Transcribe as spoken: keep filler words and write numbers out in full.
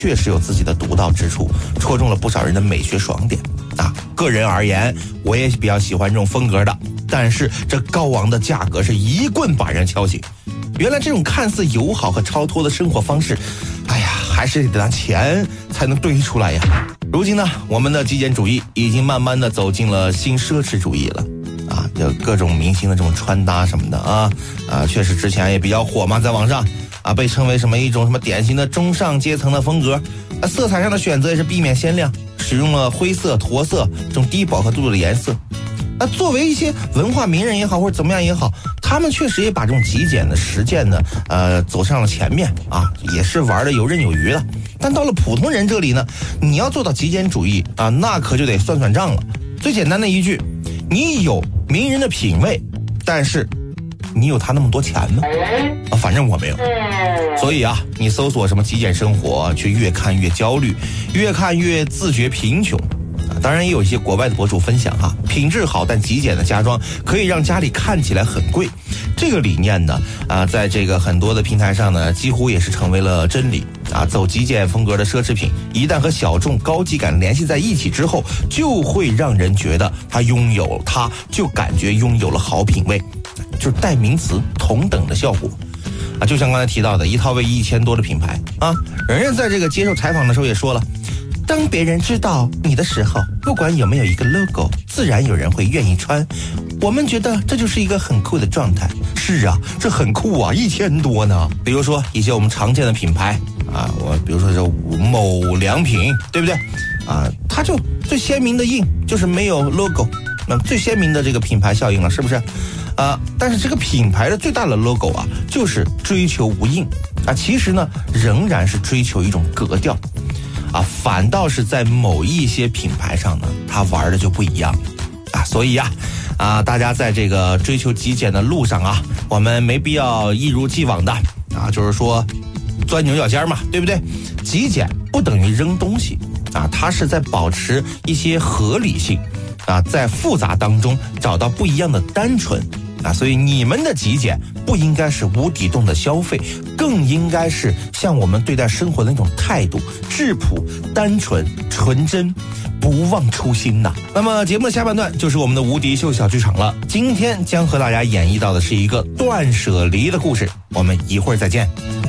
确实有自己的独到之处，戳中了不少人的美学爽点啊。个人而言，我也比较喜欢这种风格的，但是这高昂的价格是一棍把人敲醒。原来这种看似友好和超脱的生活方式，哎呀，还是得拿钱才能堆出来呀。如今呢，我们的极简主义已经慢慢的走进了新奢侈主义了啊，就各种明星的这种穿搭什么的啊啊，确实之前也比较火嘛，在网上啊，被称为什么一种什么典型的中上阶层的风格啊，色彩上的选择也是避免鲜亮，使用了灰色、驼色这种低饱和度的颜色。那作为一些文化名人也好，或者怎么样也好，他们确实也把这种极简的实践呢，呃，走上了前面啊，也是玩的游刃有余了。但到了普通人这里呢，你要做到极简主义啊，那可就得算算账了。最简单的一句，你有名人的品味，但是你有他那么多钱吗？啊，反正我没有。所以啊，你搜索什么极简生活，却越看越焦虑，越看越自觉贫穷。当然也有一些国外的博主分享哈，品质好但极简的家装可以让家里看起来很贵。这个理念呢，啊，在这个很多的平台上呢，几乎也是成为了真理啊。走极简风格的奢侈品，一旦和小众高级感联系在一起之后，就会让人觉得他拥有它，就感觉拥有了好品味，就是代名词同等的效果。啊，就像刚才提到的一套卫衣一千多的品牌啊，人人在这个接受采访的时候也说了，当别人知道你的时候，不管有没有一个 logo， 自然有人会愿意穿。我们觉得这就是一个很酷的状态。是啊，这很酷啊，一千多呢。比如说一些我们常见的品牌啊，我比如说这某良品，对不对？啊，它就最鲜明的印就是没有 logo， 那最鲜明的这个品牌效应了，是不是？啊，但是这个品牌的最大的 logo 啊，就是追求无印啊，其实呢，仍然是追求一种格调。啊，反倒是在某一些品牌上呢，他玩的就不一样了啊，所以呀，啊，大家在这个追求极简的路上啊，我们没必要一如既往的啊，就是说钻牛角尖嘛，对不对？极简不等于扔东西啊，它是在保持一些合理性啊，在复杂当中找到不一样的单纯。啊，所以你们的极简不应该是无底洞的消费，更应该是像我们对待生活的那种态度，质朴、单纯、纯真，不忘初心呐。那么节目的下半段就是我们的无敌秀小剧场了，今天将和大家演绎到的是一个断舍离的故事，我们一会儿再见。